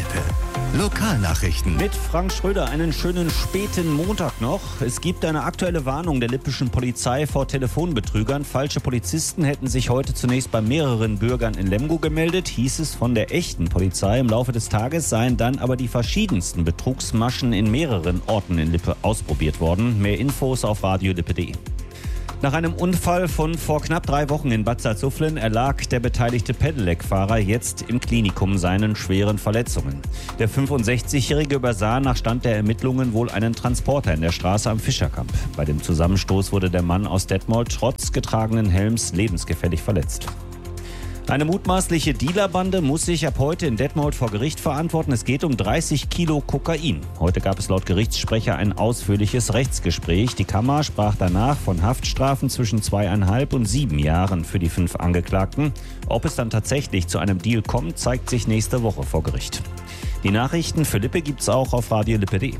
Lippe. Lokalnachrichten. Mit Frank Schröder einen schönen späten Montag noch. Es gibt eine aktuelle Warnung der lippischen Polizei vor Telefonbetrügern. Falsche Polizisten hätten sich heute zunächst bei mehreren Bürgern in Lemgo gemeldet, hieß es von der echten Polizei. Im Laufe des Tages seien dann aber die verschiedensten Betrugsmaschen in mehreren Orten in Lippe ausprobiert worden. Mehr Infos auf radiolippe.de. Nach einem Unfall von vor knapp 3 Wochen in Bad Salzuflen erlag der beteiligte Pedelec-Fahrer jetzt im Klinikum seinen schweren Verletzungen. Der 65-Jährige übersah nach Stand der Ermittlungen wohl einen Transporter in der Straße am Fischerkamp. Bei dem Zusammenstoß wurde der Mann aus Detmold trotz getragenen Helms lebensgefährlich verletzt. Eine mutmaßliche Dealerbande muss sich ab heute in Detmold vor Gericht verantworten. Es geht um 30 Kilo Kokain. Heute gab es laut Gerichtssprecher ein ausführliches Rechtsgespräch. Die Kammer sprach danach von Haftstrafen zwischen 2,5 und 7 Jahren für die 5 Angeklagten. Ob es dann tatsächlich zu einem Deal kommt, zeigt sich nächste Woche vor Gericht. Die Nachrichten für Lippe gibt's auch auf radiolippe.de.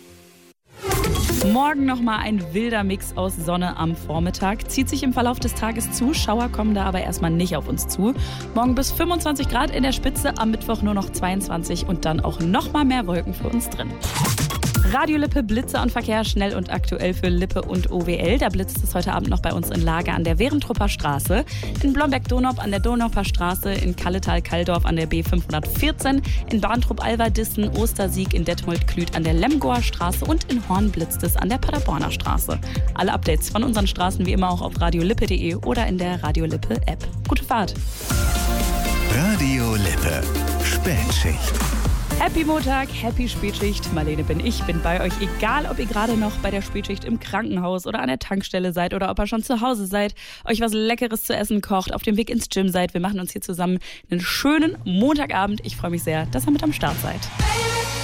Morgen nochmal ein wilder Mix aus Sonne am Vormittag. Zieht sich im Verlauf des Tages zu. Schauer kommen da aber erstmal nicht auf uns zu. Morgen bis 25 Grad in der Spitze, am Mittwoch nur noch 22 und dann auch nochmal mehr Wolken für uns drin. Radio Lippe, Blitze und Verkehr, schnell und aktuell für Lippe und OWL. Da blitzt es heute Abend noch bei uns in Lage an der Werentrupper Straße, in Blomberg-Donop an der Donauper Straße, in Kalletal-Kalldorf an der B514, in Barntrup-Alverdissen, Ostersieg, in Detmold-Klüt an der Lemgoer Straße und in Horn blitzt es an der Paderborner Straße. Alle Updates von unseren Straßen wie immer auch auf radiolippe.de oder in der Radio Lippe App. Gute Fahrt! Radio Lippe. Spätschicht. Happy Montag, happy Spätschicht. Marlene bin bei euch, egal ob ihr gerade noch bei der Spätschicht im Krankenhaus oder an der Tankstelle seid oder ob ihr schon zu Hause seid, euch was Leckeres zu essen kocht, auf dem Weg ins Gym seid. Wir machen uns hier zusammen einen schönen Montagabend. Ich freue mich sehr, dass ihr mit am Start seid.